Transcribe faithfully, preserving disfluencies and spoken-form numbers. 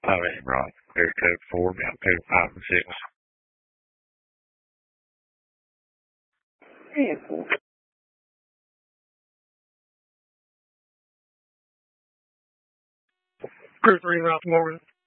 I mean, right. Area code four, about code five and six. Yeah. Crew three, Ralph Morgan.